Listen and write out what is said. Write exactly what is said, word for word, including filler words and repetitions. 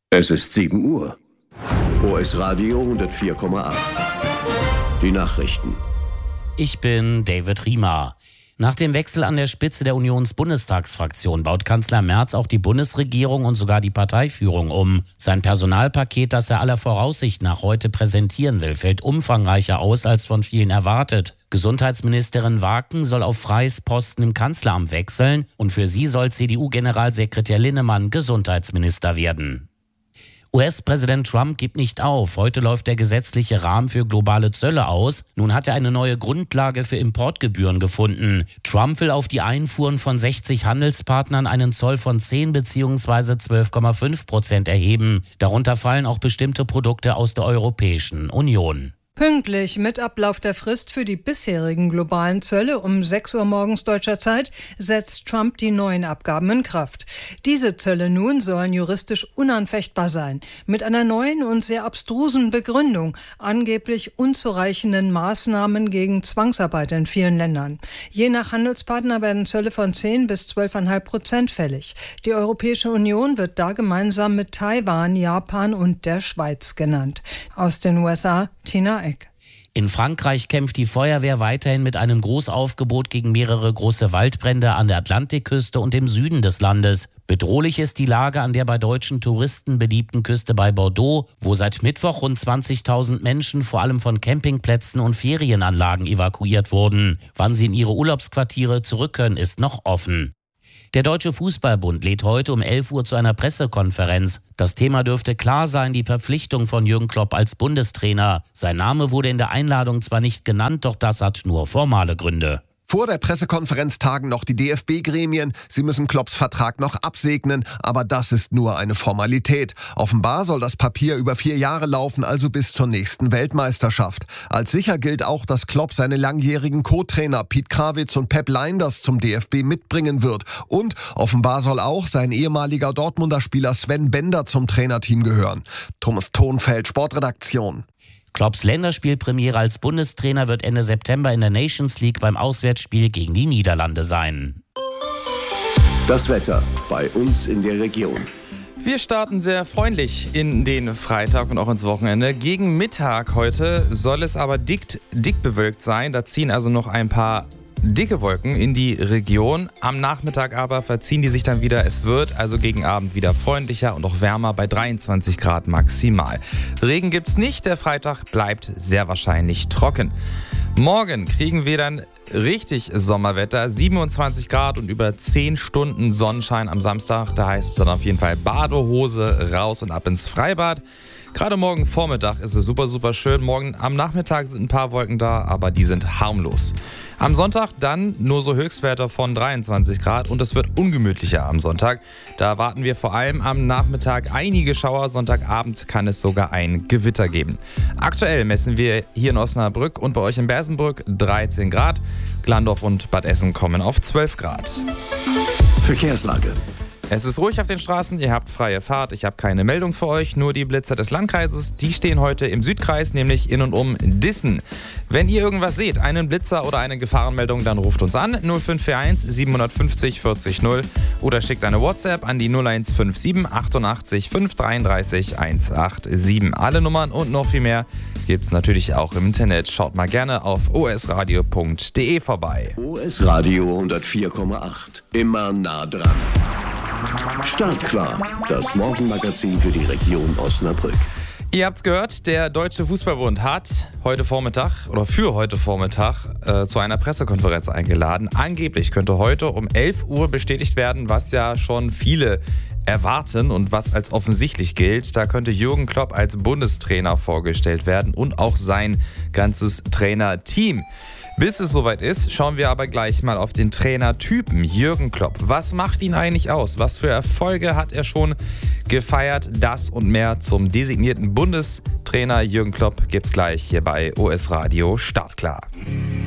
Es ist sieben Uhr. O S Radio hundertvier Komma acht. Die Nachrichten. Ich bin David Riemer. Nach dem Wechsel an der Spitze der Unionsbundestagsfraktion baut Kanzler Merz auch die Bundesregierung und sogar die Parteiführung um. Sein Personalpaket, das er aller Voraussicht nach heute präsentieren will, fällt umfangreicher aus als von vielen erwartet. Gesundheitsministerin Waken soll auf freies Posten im Kanzleramt wechseln und für sie soll C D U-Generalsekretär Linnemann Gesundheitsminister werden. U S-Präsident Trump gibt nicht auf. Heute läuft der gesetzliche Rahmen für globale Zölle aus. Nun hat er eine neue Grundlage für Importgebühren gefunden. Trump will auf die Einfuhren von sechzig Handelspartnern einen Zoll von zehn bzw. zwölf Komma fünf Prozent erheben. Darunter fallen auch bestimmte Produkte aus der Europäischen Union. Pünktlich mit Ablauf der Frist für die bisherigen globalen Zölle um sechs Uhr morgens deutscher Zeit setzt Trump die neuen Abgaben in Kraft. Diese Zölle nun sollen juristisch unanfechtbar sein, mit einer neuen und sehr abstrusen Begründung, angeblich unzureichenden Maßnahmen gegen Zwangsarbeit in vielen Ländern. Je nach Handelspartner werden Zölle von zehn bis zwölf Komma fünf Prozent fällig. Die Europäische Union wird da gemeinsam mit Taiwan, Japan und der Schweiz genannt. Aus den U S A, Tina Eck. In Frankreich kämpft die Feuerwehr weiterhin mit einem Großaufgebot gegen mehrere große Waldbrände an der Atlantikküste und im Süden des Landes. Bedrohlich ist die Lage an der bei deutschen Touristen beliebten Küste bei Bordeaux, wo seit Mittwoch rund zwanzigtausend Menschen vor allem von Campingplätzen und Ferienanlagen evakuiert wurden. Wann sie in ihre Urlaubsquartiere zurück können, ist noch offen. Der Deutsche Fußballbund lädt heute um elf Uhr zu einer Pressekonferenz. Das Thema dürfte klar sein, die Verpflichtung von Jürgen Klopp als Bundestrainer. Sein Name wurde in der Einladung zwar nicht genannt, doch das hat nur formale Gründe. Vor der Pressekonferenz tagen noch die D F B-Gremien. Sie müssen Klopps Vertrag noch absegnen, aber das ist nur eine Formalität. Offenbar soll das Papier über vier Jahre laufen, also bis zur nächsten Weltmeisterschaft. Als sicher gilt auch, dass Klopp seine langjährigen Co-Trainer Piet Krawitz und Pep Lijnders zum D F B mitbringen wird. Und offenbar soll auch sein ehemaliger Dortmunder Spieler Sven Bender zum Trainerteam gehören. Thomas Thonfeld, Sportredaktion. Klopps Länderspielpremiere als Bundestrainer wird Ende September in der Nations League beim Auswärtsspiel gegen die Niederlande sein. Das Wetter bei uns in der Region. Wir starten sehr freundlich in den Freitag und auch ins Wochenende. Gegen Mittag heute soll es aber dick, dick bewölkt sein. Da ziehen also noch ein paar dicke Wolken in die Region. Am Nachmittag aber verziehen die sich dann wieder. Es wird also gegen Abend wieder freundlicher und auch wärmer bei dreiundzwanzig Grad maximal. Regen gibt's nicht. Der Freitag bleibt sehr wahrscheinlich trocken. Morgen kriegen wir dann richtig Sommerwetter. siebenundzwanzig Grad und über zehn Stunden Sonnenschein am Samstag. Da heißt es dann auf jeden Fall Badehose raus und ab ins Freibad. Gerade morgen Vormittag ist es super, super schön. Morgen am Nachmittag sind ein paar Wolken da, aber die sind harmlos. Am Sonntag dann nur so Höchstwerte von dreiundzwanzig Grad und es wird ungemütlicher am Sonntag. Da erwarten wir vor allem am Nachmittag einige Schauer. Sonntagabend kann es sogar ein Gewitter geben. Aktuell messen wir hier in Osnabrück und bei euch in Bersenbrück dreizehn Grad. Glandorf und Bad Essen kommen auf zwölf Grad. Verkehrslage. Es ist ruhig auf den Straßen, ihr habt freie Fahrt, ich habe keine Meldung für euch, nur die Blitzer des Landkreises, die stehen heute im Südkreis, nämlich in und um Dissen. Wenn ihr irgendwas seht, einen Blitzer oder eine Gefahrenmeldung, dann ruft uns an, null fünf vier eins sieben fünf null vierzig null oder schickt eine WhatsApp an die null eins fünf sieben achtundachtzig fünf dreiunddreißig hundertsiebenundachtzig. Alle Nummern und noch viel mehr gibt's natürlich auch im Internet. Schaut mal gerne auf o s radio punkt d e vorbei. O S Radio hundertvier Komma acht. Immer nah dran. Startklar. Das Morgenmagazin für die Region Osnabrück. Ihr habt's gehört, der Deutsche Fußballbund hat heute Vormittag oder für heute Vormittag äh, zu einer Pressekonferenz eingeladen. Angeblich könnte heute um elf Uhr bestätigt werden, was ja schon viele erwarten und was als offensichtlich gilt. Da könnte Jürgen Klopp als Bundestrainer vorgestellt werden und auch sein ganzes Trainerteam. Bis es soweit ist, schauen wir aber gleich mal auf den Trainertypen Jürgen Klopp. Was macht ihn eigentlich aus? Was für Erfolge hat er schon gefeiert? Das und mehr zum designierten Bundestrainer Jürgen Klopp gibt's gleich hier bei O S Radio Startklar.